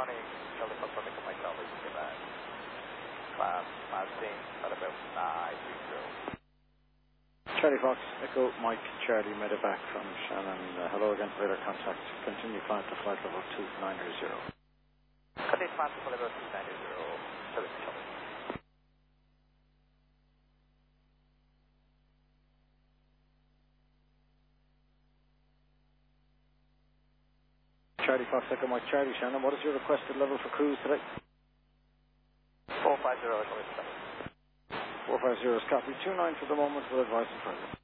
morning. Charlie Fox, I'll my colleague in Japan. Class Mazing at about 930. Charlie Fox, Echo Mike Charlie Medevac from Shannon. Hello again, radar contact. Continue climb to flight level 290. Continue climb to flight level 290. Charlie Charlie. Charlie Fox, Echo Mike Charlie Shannon. What is your requested level for cruise today? 450, Charlie Charlie. 450 is copy. 29 for the moment. We'll advise you further.